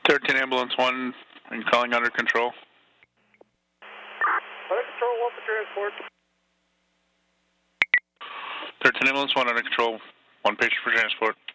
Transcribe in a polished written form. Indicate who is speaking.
Speaker 1: 13 Ambulance 1, I'm calling under control.
Speaker 2: Under control, 1 for transport.
Speaker 1: 13 Ambulance 1 under control, 1 patient for transport.